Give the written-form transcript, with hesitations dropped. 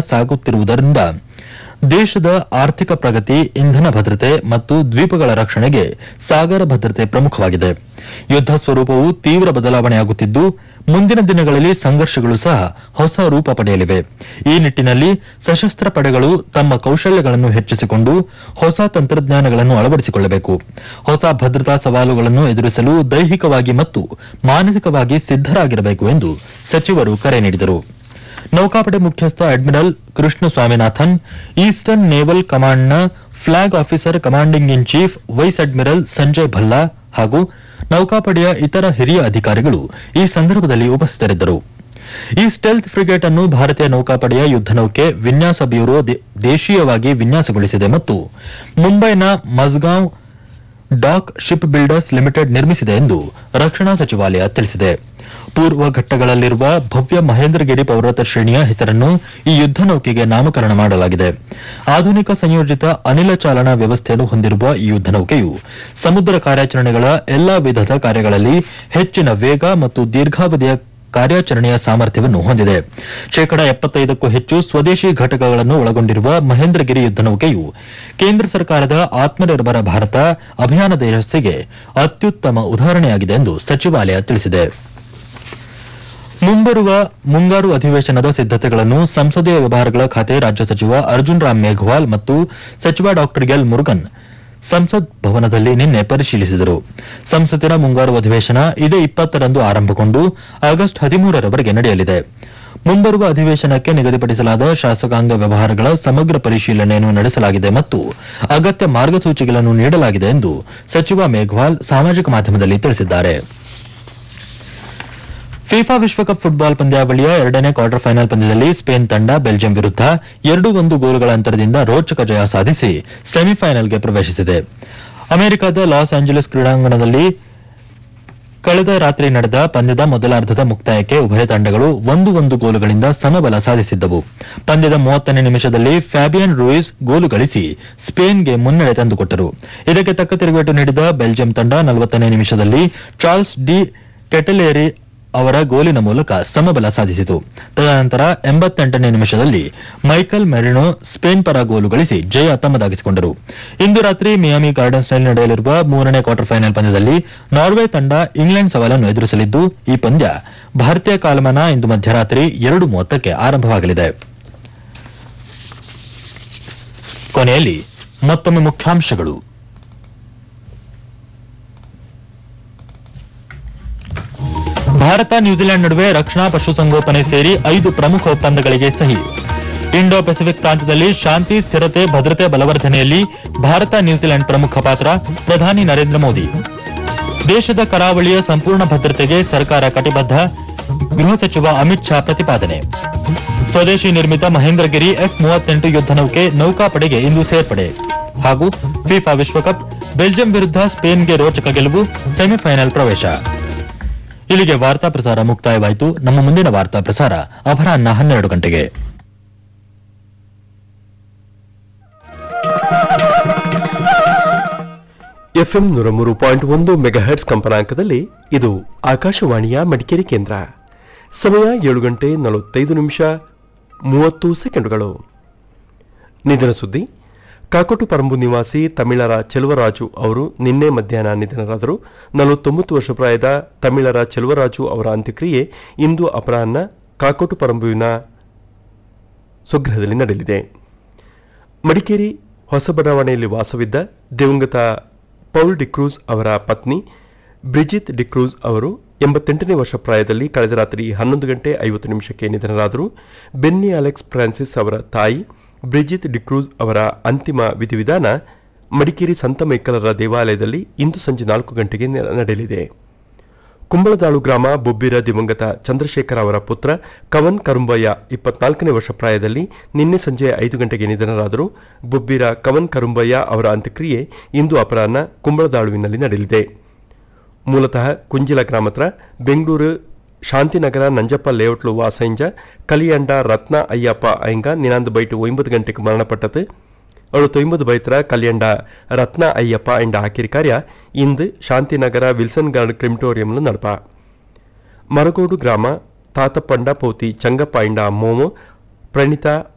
ಸಾಗುತ್ತಿರುವುದರಿಂದ ದೇಶದ ಆರ್ಥಿಕ ಪ್ರಗತಿ, ಇಂಧನ ಭದ್ರತೆ ಮತ್ತು ದ್ವೀಪಗಳ ರಕ್ಷಣೆಗೆ ಸಾಗರ ಭದ್ರತೆ ಪ್ರಮುಖವಾಗಿದೆ. ಯುದ್ಧ ಸ್ವರೂಪವು ತೀವ್ರ ಬದಲಾವಣೆಯಾಗುತ್ತಿದ್ದು, ಮುಂದಿನ ದಿನಗಳಲ್ಲಿ ಸಂಘರ್ಷಗಳು ಸಹ ಹೊಸ ರೂಪ ಪಡೆಯಲಿವೆ. ಈ ನಿಟ್ಟಿನಲ್ಲಿ ಸಶಸ್ತ್ರ ಪಡೆಗಳು ತಮ್ಮ ಕೌಶಲ್ಯಗಳನ್ನು ಹೆಚ್ಚಿಸಿಕೊಂಡು ಹೊಸ ತಂತ್ರಜ್ಞಾನಗಳನ್ನು ಅಳವಡಿಸಿಕೊಳ್ಳಬೇಕು. ಹೊಸ ಭದ್ರತಾ ಸವಾಲುಗಳನ್ನು ಎದುರಿಸಲು ದೈಹಿಕವಾಗಿ ಮತ್ತು ಮಾನಸಿಕವಾಗಿ ಸಿದ್ದರಾಗಿರಬೇಕು ಎಂದು ಸಚಿವರು ಕರೆ ನೀಡಿದರು. ನೌಕಾಪಡೆ ಮುಖ್ಯಸ್ಥ admiral Krishna Swaminathan, eastern naval ಕಮಾಂಡ್ನ flag officer commanding in chief wise admiral Sanjay Bhalla ಹಾಗೂ ನೌಕಾಪಡೆಯ ಇತರ ಹಿರಿಯ ಅಧಿಕಾರಿಗಳು ಈ ಸಂದರ್ಭದಲ್ಲಿ ಉಪಸ್ಥಿತರಿದ್ದರು. ಈ ಸ್ಟೆಲ್ತ್ ಫ್ರಿಗೇಟ್ ಅನ್ನು ಭಾರತೀಯ ನೌಕಾಪಡೆಯ ಯುದ್ಧ ನೌಕೆ ವಿನ್ಯಾಸ ಬ್ಯೂರೋ ದೇಶೀಯವಾಗಿ ವಿನ್ಯಾಸಗೊಳಿಸಿದೆ ಮತ್ತು ಮುಂಬೈನ Mazagon dock ship builders limited ನಿರ್ಮಿಸಿದೆ ಎಂದು ರಕ್ಷಣಾ ಸಚಿವಾಲಯ ತಿಳಿಸಿದೆ. ಪೂರ್ವ ಘಟ್ಟಗಳಲ್ಲಿರುವ ಭವ್ಯ ಮಹೇಂದ್ರಗಿರಿ ಪರ್ವತ ಶ್ರೇಣಿಯ ಹೆಸರನ್ನು ಈ ಯುದ್ಧ ನೌಕೆಗೆ ನಾಮಕರಣ ಮಾಡಲಾಗಿದೆ. ಆಧುನಿಕ ಸಂಯೋಜಿತ ಅನಿಲ ಚಾಲನಾ ವ್ಯವಸ್ಥೆಯನ್ನು ಹೊಂದಿರುವ ಈ ಯುದ್ಧ ನೌಕೆಯು ಸಮುದ್ರ ಕಾರ್ಯಾಚರಣೆಗಳ ಎಲ್ಲಾ ವಿಧದ ಕಾರ್ಯಗಳಲ್ಲಿ ಹೆಚ್ಚಿನ ವೇಗ ಮತ್ತು ದೀರ್ಘಾವಧಿಯ ಕಾರ್ಯಾಚರಣೆಯ ಸಾಮರ್ಥ್ಯವನ್ನು ಹೊಂದಿದೆ. 75ಕ್ಕೂ ಹೆಚ್ಚು ಸ್ವದೇಶಿ ಘಟಕಗಳನ್ನು ಒಳಗೊಂಡಿರುವ ಮಹೇಂದ್ರಗಿರಿ ಯುದ್ಧ ನೌಕೆಯು ಕೇಂದ್ರ ಸರ್ಕಾರದ ಆತ್ಮನಿರ್ಭರ ಭಾರತ ಅಭಿಯಾನದ ಯಶಸ್ಸಿಗೆ ಅತ್ಯುತ್ತಮ ಉದಾಹರಣೆಯಾಗಿದೆ ಎಂದು ಸಚಿವಾಲಯ ತಿಳಿಸಿದೆ. ಮುಂಬರುವ ಮುಂಗಾರು ಅಧಿವೇಶನದ ಸಿದ್ದತೆಗಳನ್ನು ಸಂಸದೀಯ ವ್ಯವಹಾರಗಳ ಖಾತೆ ರಾಜ್ಯ ಸಚಿವ ಅರ್ಜುನ್ ರಾಮ್ ಮೇಘವಾಲ್ ಮತ್ತು ಸಚಿವ ಡಾ ಎಲ್ ಮುರುಗನ್ ಸಂಸತ್ ಭವನದಲ್ಲಿ ನಿನ್ನೆ ಪರಿಶೀಲಿಸಿದರು. ಸಂಸತ್ತಿನ ಮುಂಗಾರು ಅಧಿವೇಶನ ಇದೇ 20ರಂದು ಆರಂಭಗೊಂಡು ಆಗಸ್ಟ್ 13ರವರೆಗೆ ನಡೆಯಲಿದೆ. ಮುಂಬರುವ ಅಧಿವೇಶನಕ್ಕೆ ನಿಗದಿಪಡಿಸಲಾದ ಶಾಸಕಾಂಗ ವ್ಯವಹಾರಗಳ ಸಮಗ್ರ ಪರಿಶೀಲನೆಯನ್ನು ನಡೆಸಲಾಗಿದೆ ಮತ್ತು ಅಗತ್ಯ ಮಾರ್ಗಸೂಚಿಗಳನ್ನು ನೀಡಲಾಗಿದೆ ಎಂದು ಸಚಿವ ಮೇಘವಾಲ್ ಸಾಮಾಜಿಕ ಮಾಧ್ಯಮದಲ್ಲಿ ತಿಳಿಸಿದ್ದಾರೆ. ಫಿಫಾ ವಿಶ್ವಕಪ್ ಫುಟ್ಬಾಲ್ ಪಂದ್ಯಾವಳಿಯ 2ನೇ ಕ್ವಾರ್ಟರ್ ಫೈನಲ್ ಪಂದ್ಯದಲ್ಲಿ ಸ್ಪೇನ್ ತಂಡ ಬೆಲ್ಜಿಯಂ ವಿರುದ್ಧ 2-1 ಗೋಲುಗಳ ಅಂತರದಿಂದ ರೋಚಕ ಜಯ ಸಾಧಿಸಿ ಸೆಮಿಫೈನಲ್ಗೆ ಪ್ರವೇಶಿಸಿದೆ. ಅಮೆರಿಕದ ಲಾಸ್ ಏಂಜಲೀಸ್ ಕ್ರೀಡಾಂಗಣದಲ್ಲಿ ಕಳೆದ ರಾತ್ರಿ ನಡೆದ ಪಂದ್ಯದ ಮೊದಲಾರ್ಧದ ಮುಕ್ತಾಯಕ್ಕೆ ಉಭಯ ತಂಡಗಳು 1-1 ಗೋಲುಗಳಿಂದ ಸಮಬಲ ಸಾಧಿಸಿದ್ದವು. ಪಂದ್ಯದ 30ನೇ ನಿಮಿಷದಲ್ಲಿ ಫ್ಯಾಬಿಯನ್ ರೂಯಿಸ್ ಗೋಲು ಗಳಿಸಿ ಸ್ಪೇನ್ಗೆ ಮುನ್ನಡೆ ತಂದುಕೊಟ್ಟರು. ಇದಕ್ಕೆ ತಕ್ಕ ತಿರುಗೇಟು ನೀಡಿದ ಬೆಲ್ಜಿಯಂ ತಂಡ 40ನೇ ನಿಮಿಷದಲ್ಲಿ ಚಾರ್ಲ್ಸ್ ಡಿ ಕೆಟಲೇರಿ ಅವರ ಗೋಲಿನ ಮೂಲಕ ಸಮಬಲ ಸಾಧಿಸಿತು. ತದನಂತರ 88ನೇ ನಿಮಿಷದಲ್ಲಿ ಮೈಕಲ್ ಮೆರಿನೋ ಸ್ಪೇನ್ ಪರ ಗೋಲು ಗಳಿಸಿ ಜಯ ತಮ್ಮದಾಗಿಸಿಕೊಂಡರು. ಇಂದು ರಾತ್ರಿ ಮಿಯಾಮಿ ಗಾರ್ಡನ್ಸ್ನಲ್ಲಿ ನಡೆಯಲಿರುವ 3ನೇ ಕ್ವಾರ್ಟರ್ ಫೈನಲ್ ಪಂದ್ಯದಲ್ಲಿ ನಾರ್ವೆ ತಂಡ ಇಂಗ್ಲೆಂಡ್ ಸವಾಲನ್ನು ಎದುರಿಸಲಿದ್ದು, ಈ ಪಂದ್ಯ ಭಾರತೀಯ ಕಾಲಮಾನ ಇಂದು ಮಧ್ಯರಾತ್ರಿ 2:30ಕ್ಕೆ ಆರಂಭವಾಗಲಿದೆ. ಕೊನೆಯಲ್ಲಿ ಮತ್ತೊಮ್ಮೆ ಮುಖ್ಯಾಂಶಗಳು. ಭಾರತ ನ್ಯೂಜಿಲೆಂಡ್ ನಡುವೆ ರಕ್ಷಣಾ ಪಶುಸಂಗೋಪನೆ ಸೇರಿ 5 ಪ್ರಮುಖ ಒಪ್ಪಂದಗಳಿಗೆ ಸಹಿ. ಇಂಡೋ ಪೆಸಿಫಿಕ್ ಪ್ರಾಂತ್ಯದಲ್ಲಿ ಶಾಂತಿ, ಸ್ಥಿರತೆ, ಭದ್ರತೆ ಬಲವರ್ಧನೆಯಲ್ಲಿ ಭಾರತ ನ್ಯೂಜಿಲೆಂಡ್ ಪ್ರಮುಖ ಪಾತ್ರ. ಪ್ರಧಾನಿ ನರೇಂದ್ರ ಮೋದಿ. ದೇಶದ ಕರಾವಳಿಯ ಸಂಪೂರ್ಣ ಭದ್ರತೆಗೆ ಸರ್ಕಾರ ಕಟಿಬದ್ಧ. ಗೃಹ ಸಚಿವ ಅಮಿತ್ ಶಾ ಪ್ರತಿಪಾದನೆ. ಸ್ವದೇಶಿ ನಿರ್ಮಿತ ಮಹೇಂದ್ರಗಿರಿ F-38 ಯುದ್ಧ ನೌಕೆ ನೌಕಾಪಡೆಗೆ ಇಂದು ಸೇರ್ಪಡೆ. ಹಾಗೂ ಫಿಫಾ ವಿಶ್ವಕಪ್ ಬೆಲ್ಜಿಯಂ ವಿರುದ್ಧ ಸ್ಪೇನ್ಗೆ ರೋಚಕ ಗೆಲುವು, ಸೆಮಿಫೈನಲ್ ಪ್ರವೇಶ. ಇಲ್ಲಿಗೆ ವಾರ್ತಾ ಪ್ರಸಾರ ಮುಕ್ತಾಯವಾಯಿತು. ನಮ್ಮ ಮುಂದಿನ ವಾರ್ತಾ ಪ್ರಸಾರ ಅಪರಾಹ್ನ 12 ಗಂಟೆಗೆ. FM 103.1 ಮೆಗಾಹೆರ್ಟ್ಸ್ ಕಂಪನಾಂಕದಲ್ಲಿ ಇದು ಆಕಾಶವಾಣಿಯ ಮಡಿಕೇರಿ ಕೇಂದ್ರ. ಸಮಯ 7 ಗಂಟೆ 45 ನಿಮಿಷ 30 ಸೆಕೆಂಡುಗಳು. ನಿಧನ ಸುದ್ದಿ. ಕಾಕೋಟು ಪರಂಬು ನಿವಾಸಿ ತಮಿಳರ ಚೆಲುವರಾಜು ಅವರು ನಿನ್ನೆ ಮಧ್ಯಾಹ್ನ ನಿಧನರಾದರು. 49 ವರ್ಷ ಪ್ರಾಯದ ತಮಿಳರ ಚೆಲುವರಾಜು ಅವರ ಅಂತ್ಯಕ್ರಿಯೆ ಇಂದು ಅಪರಾಹ್ನ ಕಾಕೋಟು ಪರಂಬುವಿನ ಸ್ವಗೃಹದಲ್ಲಿ ನಡೆಯಲಿದೆ. ಮಡಿಕೇರಿ ಹೊಸ ಬಡಾವಣೆಯಲ್ಲಿ ವಾಸವಿದ್ದ ದಿವಂಗತ ಪೌಲ್ ಡಿಕ್ರೂಸ್ ಅವರ ಪತ್ನಿ ಬ್ರಿಜಿತ್ ಡಿಕ್ರೂಸ್ ಅವರು 88ನೇ ವರ್ಷ ಪ್ರಾಯದಲ್ಲಿ ಕಳೆದ ರಾತ್ರಿ 11 ಗಂಟೆ 50 ನಿಮಿಷಕ್ಕೆ ನಿಧನರಾದರು. ಬೆನ್ನಿ ಅಲೆಕ್ಸ್ ಫ್ರಾನ್ಸಿಸ್ ಅವರ ತಾಯಿ ಬ್ರಿಜಿತ್ ಡಿಕ್ರೂಸ್ ಅವರ ಅಂತಿಮ ವಿಧಿವಿಧಾನ ಮಡಿಕೇರಿ ಸಂತ ಮೈಕಲರ ದೇವಾಲಯದಲ್ಲಿ ಇಂದು ಸಂಜೆ 4 ಗಂಟೆಗೆ ನಡೆಯಲಿದೆ. ಕುಂಬಳದಾಳು ಗ್ರಾಮ ಬೊಬ್ಬಿರ ದಿವಂಗತ ಚಂದ್ರಶೇಖರ ಅವರ ಪುತ್ರ ಕವನ್ ಕರುಂಬಯ್ಯ 24ನೇ ವರ್ಷ ಪ್ರಾಯದಲ್ಲಿ ನಿನ್ನೆ ಸಂಜೆ 5 ಗಂಟೆಗೆ ನಿಧನರಾದರು. ಬೊಬ್ಬಿರ ಕವನ್ ಕರುಂಬಯ್ಯ ಅವರ ಅಂತ್ಯಕ್ರಿಯೆ ಇಂದು ಅಪರಾಹ್ನ ಕುಂಬಳದಾಳುವಿನಲ್ಲಿ ನಡೆಯಲಿದೆ. ಮೂಲತಃ ಕುಂಜಿಲ ಗ್ರಾಮತ್ರ ಬೆಂಗಳೂರು ಶಾಂತಿನಗರ ನಂಜಪ್ಪ ಲೇಔಟ್ಲು ವಾಸೈಂಜ ಕಲಿಯಂಡ ರತ್ನ ಅಯ್ಯಪ್ಪ ಅಯ್ಯಂಗ ನಿನಾಂದು ಬೈಟು 9 ಗಂಟೆಗೆ ಮರಣಪಟ್ಟது. 79 ಬೈತ್ರ ಕಲ್ಯಂಡ ರತ್ನ ಅಯ್ಯಪ್ಪ ಎಂಡ ಹಾಕಿರಿ ಕಾರ್ಯ ಇಂದು ಶಾಂತಿನಗರ ವಿಲ್ಸನ್ ಗಾರ್ಡ್ ಕ್ರಿಮಿಟೋರಿಯಂಲು ನಡಪ. ಮರಗೋಡು ಗ್ರಾಮ ತಾತಪ್ಪಂಡ ಪೋತಿ ಚಂಗಪ್ಪ ಎಂಡ ಮೋಮು ಪ್ರಣೀತಾ